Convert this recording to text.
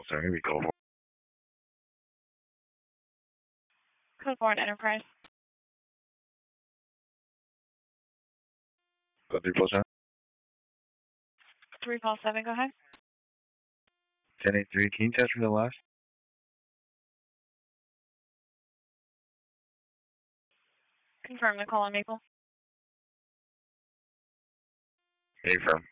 sorry, we go for Code 4 Enterprise. go 347. 347, go ahead. 1083, can you test for the last? Confirm the call on Maple. Affirm.